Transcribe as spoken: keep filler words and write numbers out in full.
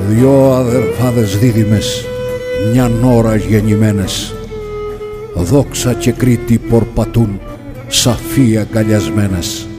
Δυο αδερφάδες δίδυμες, μιαν ώρας γεννημένες, δόξα και Κρήτη πορπατούν, σαφή αγκαλιασμένες.